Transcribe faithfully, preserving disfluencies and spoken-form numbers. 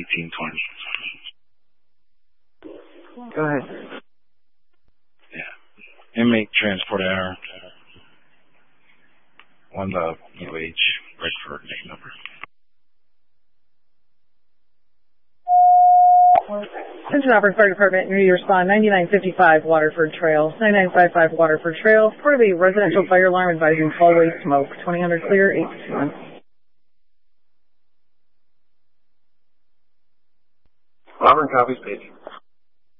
eighteen twenty. Go ahead. Yeah. Inmate transport error. One the U H Redford name number. Attention Auburn Fire Department, New Year respond ninety-nine fifty-five Waterford Trail, ninety-nine fifty-five Waterford Trail, for the residential fire alarm advising hallway smoke, twenty hundred clear, eight two one. Auburn copies, page.